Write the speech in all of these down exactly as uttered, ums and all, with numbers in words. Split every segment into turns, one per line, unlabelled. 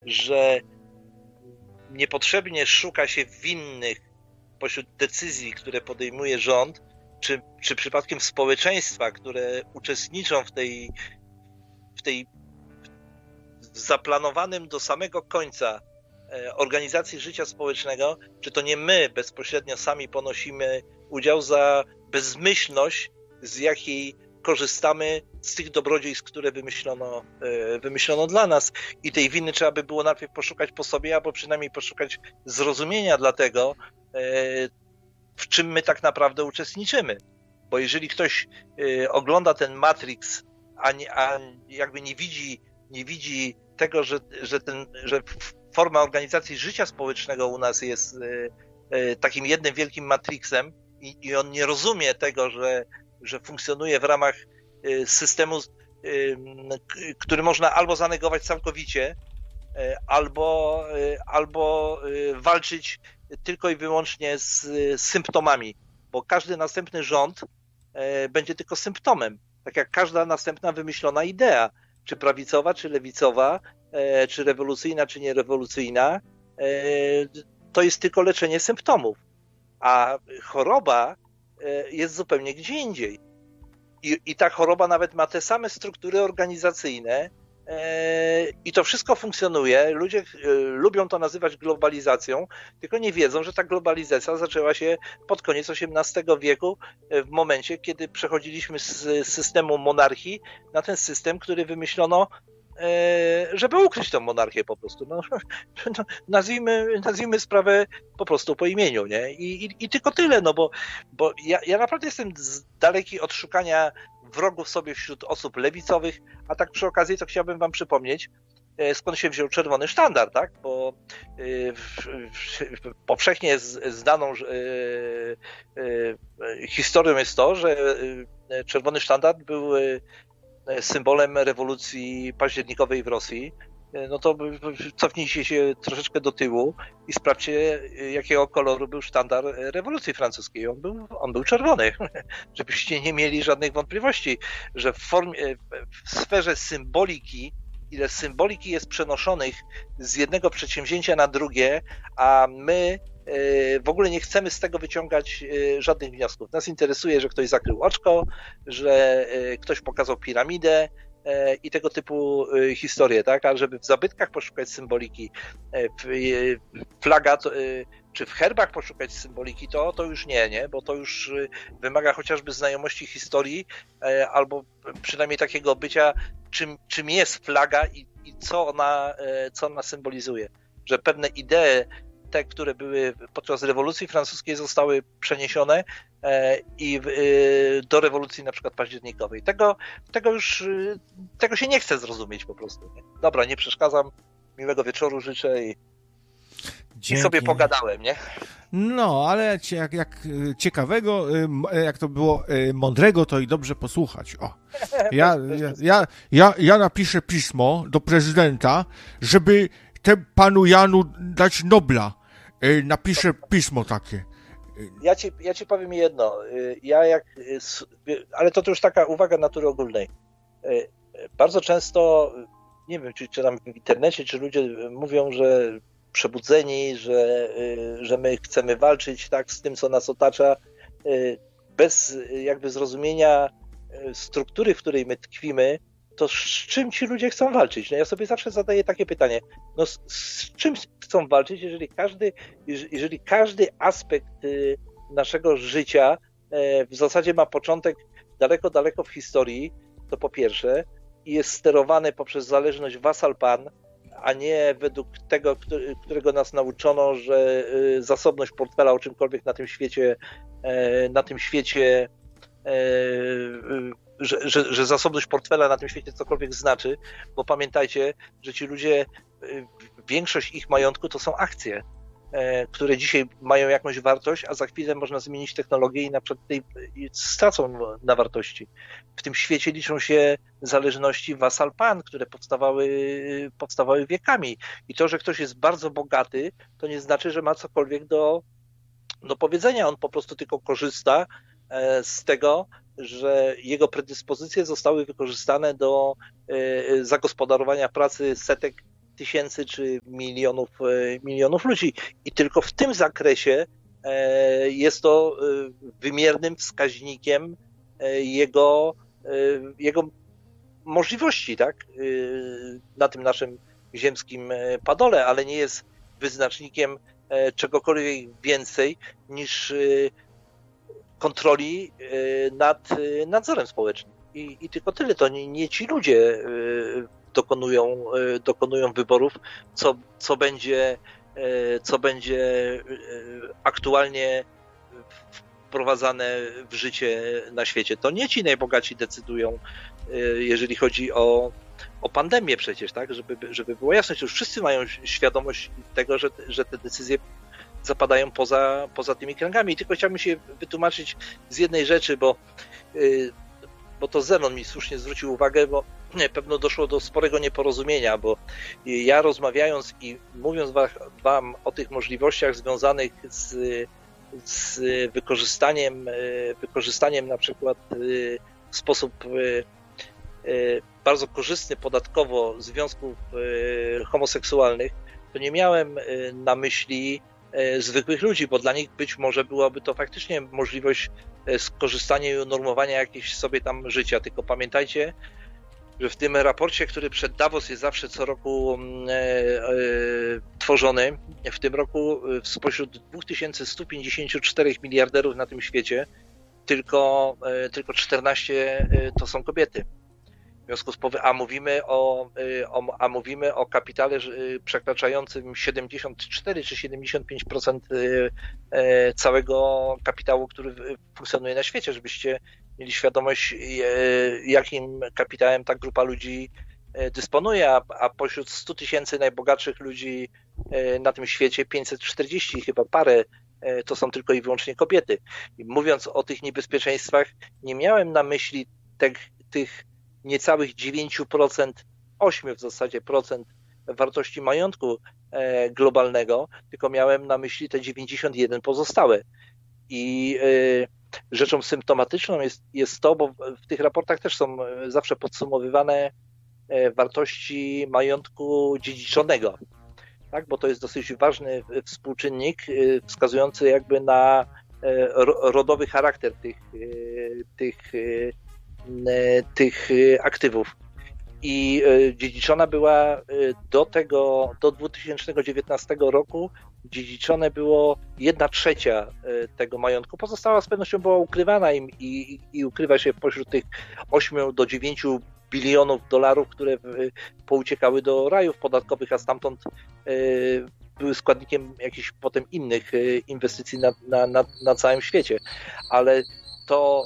że niepotrzebnie szuka się winnych pośród decyzji, które podejmuje rząd, czy, czy przypadkiem społeczeństwa, które uczestniczą w tej, w tej zaplanowanym do samego końca organizacji życia społecznego, czy to nie my bezpośrednio sami ponosimy udział za bezmyślność, z jakiej korzystamy z tych dobrodziejstw, które wymyślono, wymyślono dla nas. I tej winy trzeba by było najpierw poszukać po sobie, albo przynajmniej poszukać zrozumienia dla tego, w czym my tak naprawdę uczestniczymy. Bo jeżeli ktoś ogląda ten Matrix, a, nie, a jakby nie widzi, nie widzi tego, że, że, ten, że forma organizacji życia społecznego u nas jest takim jednym wielkim Matrixem i, i on nie rozumie tego, że, że funkcjonuje w ramach systemu, który można albo zanegować całkowicie, albo, albo walczyć tylko i wyłącznie z symptomami, bo każdy następny rząd będzie tylko symptomem, tak jak każda następna wymyślona idea, czy prawicowa, czy lewicowa, czy rewolucyjna, czy nierewolucyjna, to jest tylko leczenie symptomów, a choroba jest zupełnie gdzie indziej. I, i ta choroba nawet ma te same struktury organizacyjne i to wszystko funkcjonuje. Ludzie lubią to nazywać globalizacją, tylko nie wiedzą, że ta globalizacja zaczęła się pod koniec osiemnastego wieku, w momencie, kiedy przechodziliśmy z systemu monarchii na ten system, który wymyślono, żeby ukryć tę monarchię po prostu. No, nazwijmy, nazwijmy sprawę po prostu po imieniu, nie? I, i, i tylko tyle, no bo, bo ja, ja naprawdę jestem daleki od szukania wrogów sobie wśród osób lewicowych, a tak przy okazji to chciałbym wam przypomnieć, skąd się wziął czerwony sztandar, tak? Bo powszechnie znaną historią jest to, że czerwony sztandar był symbolem rewolucji październikowej w Rosji. No to cofnijcie się troszeczkę do tyłu i sprawdźcie, jakiego koloru był sztandar rewolucji francuskiej. On był, on był czerwony. Żebyście nie mieli żadnych wątpliwości, że w, formie, w sferze symboliki, ile symboliki jest przenoszonych z jednego przedsięwzięcia na drugie, a my w ogóle nie chcemy z tego wyciągać żadnych wniosków. Nas interesuje, że ktoś zakrył oczko, że ktoś pokazał piramidę i tego typu historie, tak? A żeby w zabytkach poszukać symboliki, w flaga, czy w herbach poszukać symboliki, to, to już nie, nie, bo to już wymaga chociażby znajomości historii, albo przynajmniej takiego bycia, czym, czym jest flaga i, i co ona, co ona symbolizuje. Że pewne idee, te, które były podczas rewolucji francuskiej, zostały przeniesione i do rewolucji na przykład październikowej. Tego, tego już, tego się nie chce zrozumieć po prostu. Nie? Dobra, nie przeszkadzam, miłego wieczoru życzę i, i sobie pogadałem, nie?
No, ale jak, jak ciekawego, jak to było mądrego, to i dobrze posłuchać. O. Ja, ja, ja, ja, ja napiszę pismo do prezydenta, żeby te panu Janu dać Nobla. Napiszę pismo takie.
Ja ci, ja ci powiem jedno. Ja jak, ale to, to już taka uwaga natury ogólnej. Bardzo często, nie wiem, czy, czy tam w internecie, czy ludzie mówią, że przebudzeni, że, że my chcemy walczyć tak z tym, co nas otacza, bez jakby zrozumienia struktury, w której my tkwimy, to z czym ci ludzie chcą walczyć? No ja sobie zawsze zadaję takie pytanie, no z, z czym chcą walczyć, jeżeli każdy, jeżeli każdy aspekt naszego życia w zasadzie ma początek daleko, daleko w historii, to po pierwsze, i jest sterowany poprzez zależność wasal-pan, a nie według tego, którego nas nauczono, że zasobność portfela o czymkolwiek na tym świecie, na tym świecie Że, że, że zasobność portfela na tym świecie cokolwiek znaczy, bo pamiętajcie, że ci ludzie, większość ich majątku to są akcje, które dzisiaj mają jakąś wartość, a za chwilę można zmienić technologię i na przykład tej, stracą na wartości. W tym świecie liczą się zależności wasal-pan, które powstawały, powstawały wiekami. I to, że ktoś jest bardzo bogaty, to nie znaczy, że ma cokolwiek do, do powiedzenia. On po prostu tylko korzysta z tego, że jego predyspozycje zostały wykorzystane do zagospodarowania pracy setek tysięcy czy milionów, milionów ludzi. I tylko w tym zakresie jest to wymiernym wskaźnikiem jego, jego możliwości, tak, na tym naszym ziemskim padole, ale nie jest wyznacznikiem czegokolwiek więcej niż kontroli nad nadzorem społecznym. I, i tylko tyle, to nie, nie ci ludzie dokonują, dokonują wyborów, co, co będzie, co będzie aktualnie wprowadzane w życie na świecie. To nie ci najbogaci decydują, jeżeli chodzi o, o pandemię przecież, tak? Żeby, żeby było jasne, już wszyscy mają świadomość tego, że, że te decyzje zapadają poza, poza tymi kręgami. I tylko chciałbym się wytłumaczyć z jednej rzeczy, bo, bo to Zenon mi słusznie zwrócił uwagę, bo pewno doszło do sporego nieporozumienia, bo ja rozmawiając i mówiąc wam o tych możliwościach związanych z, z wykorzystaniem, wykorzystaniem na przykład w sposób bardzo korzystny podatkowo związków homoseksualnych, to nie miałem na myśli zwykłych ludzi, bo dla nich być może byłaby to faktycznie możliwość skorzystania i unormowania jakiegoś sobie tam życia. Tylko pamiętajcie, że w tym raporcie, który przed Davos jest zawsze co roku e, e, tworzony, w tym roku spośród dwa tysiące sto pięćdziesiąt cztery miliarderów na tym świecie tylko, e, tylko czternaście to są kobiety. W związku z powyższym, a mówimy o, o, a mówimy o kapitale przekraczającym siedemdziesiąt cztery czy siedemdziesiąt pięć procent całego kapitału, który funkcjonuje na świecie, żebyście mieli świadomość, jakim kapitałem ta grupa ludzi dysponuje, a, a pośród stu tysięcy najbogatszych ludzi na tym świecie pięćset czterdzieści, chyba parę, to są tylko i wyłącznie kobiety. I mówiąc o tych niebezpieczeństwach, nie miałem na myśli te, tych niecałych dziewięć procent, osiem w zasadzie procent wartości majątku globalnego, tylko miałem na myśli te dziewięćdziesiąt jeden pozostałe. I rzeczą symptomatyczną jest, jest to, bo w tych raportach też są zawsze podsumowywane wartości majątku dziedziczonego, tak? Bo to jest dosyć ważny współczynnik wskazujący jakby na rodowy charakter tych, tych, tych aktywów. I dziedziczona była do tego, do dwa tysiące dziewiętnastego roku dziedziczone było jedna trzecia tego majątku. Pozostała z pewnością była ukrywana i, i, i ukrywa się pośród tych ośmiu do dziewięciu bilionów dolarów, które pouciekały do rajów podatkowych, a stamtąd były składnikiem jakichś potem innych inwestycji na, na, na, na całym świecie. Ale to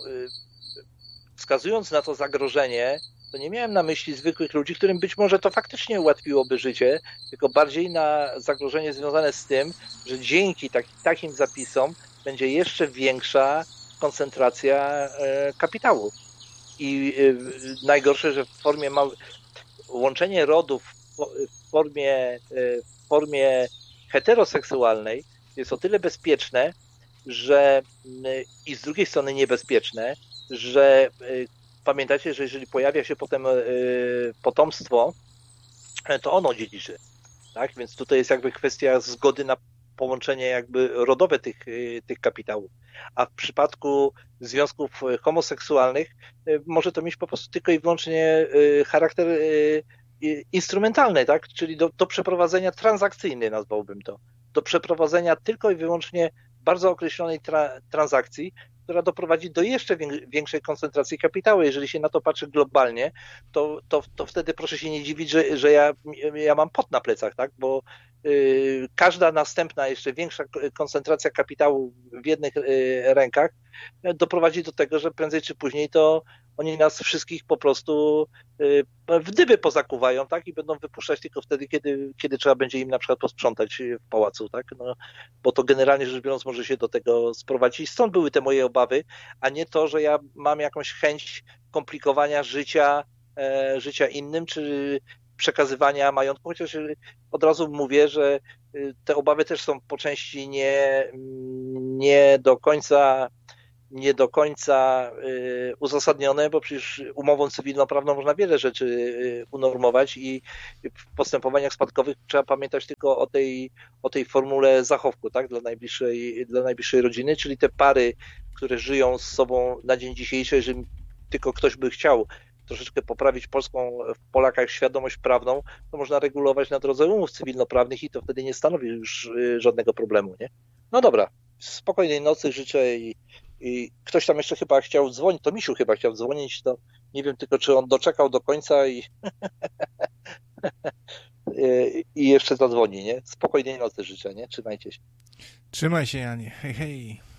wskazując na to zagrożenie, to nie miałem na myśli zwykłych ludzi, którym być może to faktycznie ułatwiłoby życie, tylko bardziej na zagrożenie związane z tym, że dzięki tak, takim zapisom będzie jeszcze większa koncentracja kapitału. I najgorsze, że w formie mał... łączenie rodów w formie, w formie heteroseksualnej jest o tyle bezpieczne, że i z drugiej strony niebezpieczne, że pamiętacie, że jeżeli pojawia się potem potomstwo, to ono dziedziczy, tak? Więc tutaj jest jakby kwestia zgody na połączenie jakby rodowe tych, tych kapitałów. A w przypadku związków homoseksualnych może to mieć po prostu tylko i wyłącznie charakter instrumentalny, tak? Czyli do, do przeprowadzenia transakcyjny, nazwałbym to. Do przeprowadzenia tylko i wyłącznie bardzo określonej tra, transakcji, która doprowadzi do jeszcze większej koncentracji kapitału. Jeżeli się na to patrzy globalnie, to, to, to wtedy proszę się nie dziwić, że, że ja, ja mam pot na plecach, tak? Bo y, każda następna jeszcze większa koncentracja kapitału w jednych y, rękach doprowadzi do tego, że prędzej czy później to oni nas wszystkich po prostu y, w dyby pozakuwają, tak? I będą wypuszczać tylko wtedy, kiedy, kiedy trzeba będzie im na przykład posprzątać w pałacu, tak? No, bo to generalnie rzecz biorąc może się do tego sprowadzić. I stąd były te moje obawy, a nie to, że ja mam jakąś chęć komplikowania życia, e, życia innym, czy przekazywania majątku, chociaż od razu mówię, że te obawy też są po części nie, nie do końca nie do końca y, uzasadnione, bo przecież umową cywilnoprawną można wiele rzeczy y, unormować i w postępowaniach spadkowych trzeba pamiętać tylko o tej, o tej formule zachowku, tak, dla najbliższej, dla najbliższej rodziny, czyli te pary, które żyją z sobą na dzień dzisiejszy, jeżeli tylko ktoś by chciał troszeczkę poprawić polską w Polakach świadomość prawną, to można regulować na drodze umów cywilnoprawnych i to wtedy nie stanowi już y, żadnego problemu, nie? No dobra, spokojnej nocy życzę i I ktoś tam jeszcze chyba chciał dzwonić, to Misiu chyba chciał dzwonić, to nie wiem tylko, czy on doczekał do końca i, i jeszcze zadzwoni, nie? Spokojnej nocy życzę, nie? Trzymajcie się.
Trzymaj się, Janie. Hej, hej.